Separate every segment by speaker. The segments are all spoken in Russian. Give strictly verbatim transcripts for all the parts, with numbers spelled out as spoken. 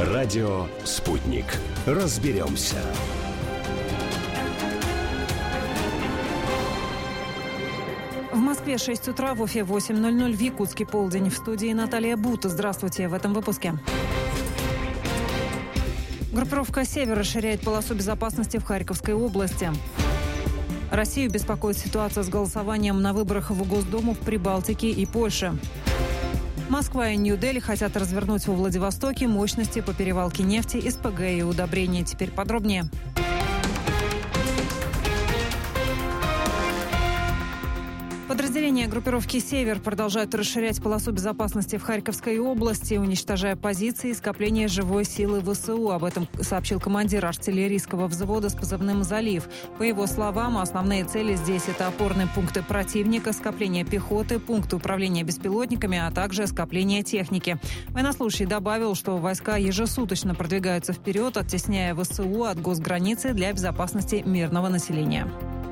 Speaker 1: Радио «Спутник». Разберемся.
Speaker 2: В Москве шесть утра, в Уфе восемь ноль ноль, в Якутске полдень. В студии Наталья Бута. Здравствуйте в этом выпуске. Группировка «Север» расширяет полосу безопасности в Харьковской области. Россию беспокоит ситуация с голосованием на выборах в Госдуму в Прибалтике и Польше. Москва и Нью-Дели хотят развернуть во Владивостоке мощности по перевалке нефти, СПГ и удобрений. Теперь подробнее. Подразделения группировки «Север» продолжают расширять полосу безопасности в Харьковской области, уничтожая позиции и скопления живой силы ВСУ. Об этом сообщил командир артиллерийского взвода с позывным «Залив». По его словам, основные цели здесь – это опорные пункты противника, скопление пехоты, пункты управления беспилотниками, а также скопление техники. Военнослужащий добавил, что войска ежесуточно продвигаются вперед, оттесняя ВСУ от госграницы для безопасности мирного населения.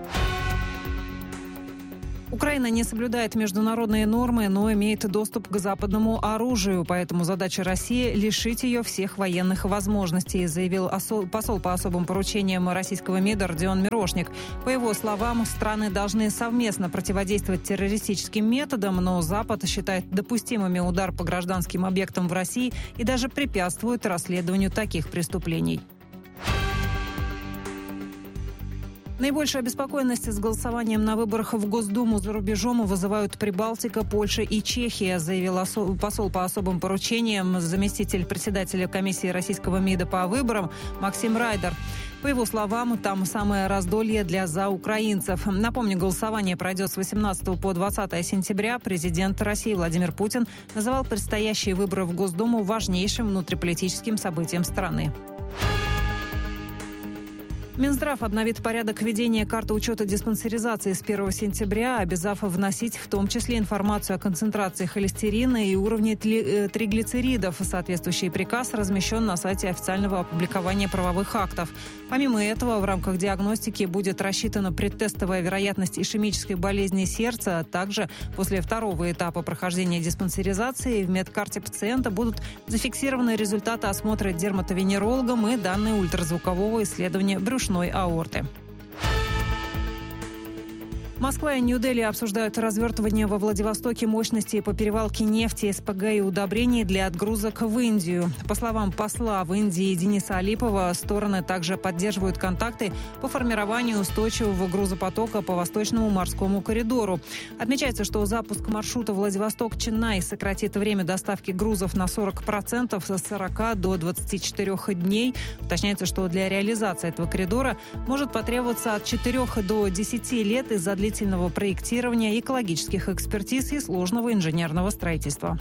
Speaker 2: Украина не соблюдает международные нормы, но имеет доступ к западному оружию, поэтому задача России – лишить ее всех военных возможностей, заявил осо- посол по особым поручениям российского МИДа Родион Мирошник. По его словам, страны должны совместно противодействовать террористическим методам, но Запад считает допустимыми удар по гражданским объектам в России и даже препятствует расследованию таких преступлений. Наибольшую обеспокоенность с голосованием на выборах в Госдуму за рубежом вызывают Прибалтика, Польша и Чехия, заявил осо- посол по особым поручениям, заместитель председателя комиссии российского МИДа по выборам Максим Райдер. По его словам, там самое раздолье для заукраинцев. Напомню, голосование пройдет с восемнадцатого по двадцатое сентября. Президент России Владимир Путин называл предстоящие выборы в Госдуму важнейшим внутриполитическим событием страны. Минздрав обновит порядок ведения карты учета диспансеризации с первого сентября, обязав вносить в том числе информацию о концентрации холестерина и уровне триглицеридов. Соответствующий приказ размещен на сайте официального опубликования правовых актов. Помимо этого, в рамках диагностики будет рассчитана предтестовая вероятность ишемической болезни сердца, а также после второго этапа прохождения диспансеризации в медкарте пациента будут зафиксированы результаты осмотра дерматовенерологом и данные ультразвукового исследования брюшной аорты. Москва и Нью-Дели обсуждают развертывание во Владивостоке мощностей по перевалке нефти, СПГ и удобрений для отгрузок в Индию. По словам посла в Индии Дениса Алипова, стороны также поддерживают контакты по формированию устойчивого грузопотока по Восточному морскому коридору. Отмечается, что запуск маршрута Владивосток-Ченнай сократит время доставки грузов на сорок процентов с сорока до двадцати четырёх дней. Уточняется, что для реализации этого коридора может потребоваться от четырёх до десяти лет из-за длительного проектирования, экологических экспертиз и сложного инженерного строительства.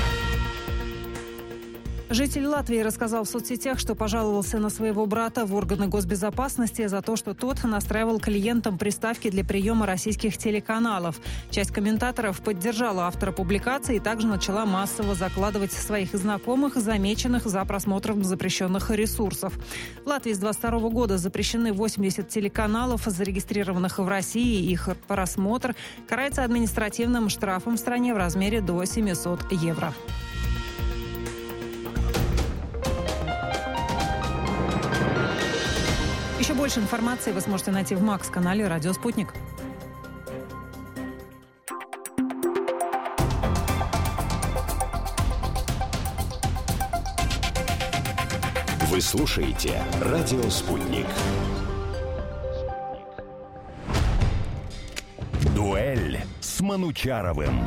Speaker 2: Житель Латвии рассказал в соцсетях, что пожаловался на своего брата в органы госбезопасности за то, что тот настраивал клиентам приставки для приема российских телеканалов. Часть комментаторов поддержала автора публикации и также начала массово закладывать своих знакомых, замеченных за просмотром запрещенных ресурсов. В Латвии с двадцать второго года запрещены восемьдесят телеканалов, зарегистрированных в России. Их просмотр карается административным штрафом в стране в размере до семисот евро. Еще больше информации вы сможете найти в Макс-канале «Радио Спутник».
Speaker 1: Вы слушаете «Радио Спутник». Дуэль с Манучаровым.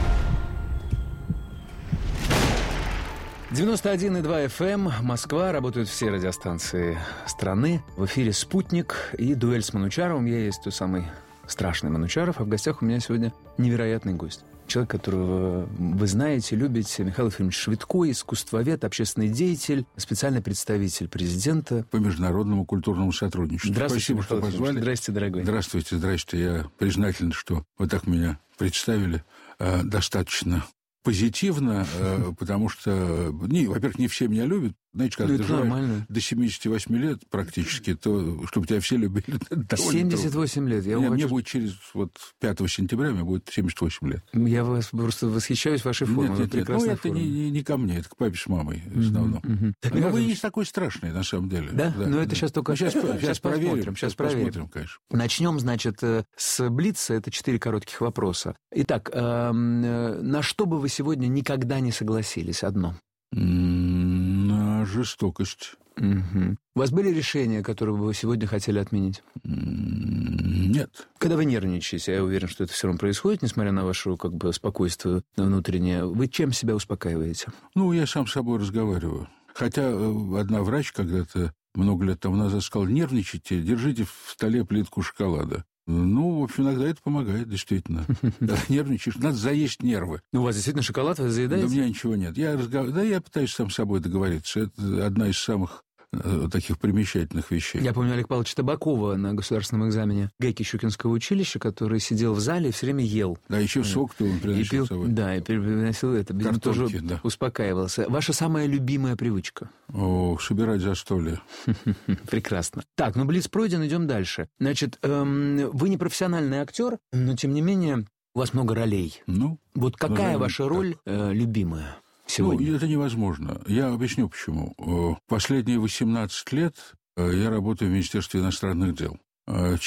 Speaker 3: девяносто один и два эф эм, Москва, работают все радиостанции страны. В эфире «Спутник» и «Дуэль с Манучаровым». Я есть тот самый страшный Манучаров, а в гостях у меня сегодня невероятный гость. Человек, которого вы знаете, любите, Михаил Ефимович Швидко, искусствовед, общественный деятель, специальный представитель президента
Speaker 4: по международному культурному сотрудничеству.
Speaker 3: Здравствуйте,
Speaker 4: Спасибо,
Speaker 3: Михаил
Speaker 4: что позвали.
Speaker 3: Здравствуйте, дорогой.
Speaker 4: Здравствуйте, здравствуйте. Я признателен, что вы так меня представили э, достаточно позитивно, потому что, не, во-первых, не все меня любят, Знаете, когда
Speaker 3: Ну,
Speaker 4: ты
Speaker 3: это
Speaker 4: живешь
Speaker 3: нормально.
Speaker 4: до семидесяти восьми лет практически, то, чтобы тебя все любили, это довольно
Speaker 3: семьдесят восемь лет. Я,
Speaker 4: трудно.
Speaker 3: вам
Speaker 4: Мне
Speaker 3: хочу-
Speaker 4: будет через вот пятого сентября, мне будет семьдесят восемь лет.
Speaker 3: я вас просто восхищаюсь вашей формой.
Speaker 4: Нет,
Speaker 3: Вы
Speaker 4: нет, нет. Ну,
Speaker 3: прекрасная
Speaker 4: это
Speaker 3: форма.
Speaker 4: не, не, не ко мне, это к папе с мамой в основном.
Speaker 3: Мгм.
Speaker 4: Но
Speaker 3: Михаил
Speaker 4: вы
Speaker 3: Иванович,
Speaker 4: не такой страшный, на самом деле.
Speaker 3: Да? Но это сейчас только-
Speaker 4: Ну, сейчас,
Speaker 3: сейчас
Speaker 4: сейчас
Speaker 3: посмотрим,
Speaker 4: проверим.
Speaker 3: сейчас проверим.
Speaker 4: посмотрим, конечно.
Speaker 3: Начнем, значит, э, с блица. Это четыре коротких вопроса. Итак, эм, э, на что бы вы сегодня никогда не согласились? Одно.
Speaker 4: М, На жестокость.
Speaker 3: Мгм. У вас были решения, которые бы вы сегодня хотели отменить?
Speaker 4: М, Нет.
Speaker 3: Когда вы нервничаете, я уверен, что это все равно происходит, несмотря на ваше как бы спокойствие внутреннее, вы чем себя успокаиваете?
Speaker 4: Ну, я сам с собой разговариваю. Хотя э, одна врач когда-то, много лет тому назад, сказала: нервничайте, держите в столе плитку шоколада. Ну, в общем, иногда это помогает, действительно. Когда нервничаешь, надо заесть нервы.
Speaker 3: Ну, у вас действительно шоколад, вы
Speaker 4: Да
Speaker 3: заедаете?
Speaker 4: у меня ничего нет. Я, разгов... да, я пытаюсь сам с собой договориться. Это одна из самых э, таких примечательных вещей.
Speaker 3: Я помню Олега Павловича Табакова на государственном экзамене Гайки Щукинского училища, который сидел в зале и все время ел.
Speaker 4: Да, еще сок пил, он
Speaker 3: И
Speaker 4: приносил
Speaker 3: пил,
Speaker 4: с собой.
Speaker 3: да, и приносил это. Видимо,
Speaker 4: Картонки,
Speaker 3: тоже
Speaker 4: да.
Speaker 3: успокаивался. Ваша самая любимая привычка?
Speaker 4: О, собирать застолье.
Speaker 3: Прекрасно. Так, ну блиц пройден, идем дальше. Значит, эм, вы не профессиональный актер, но тем не менее у вас много ролей.
Speaker 4: Ну,
Speaker 3: Вот какая
Speaker 4: наверное,
Speaker 3: ваша роль э, любимая сегодня?
Speaker 4: ну, это невозможно. Я объясню, почему. Э, Последние восемнадцать лет э, я работаю в Министерстве иностранных дел. Э,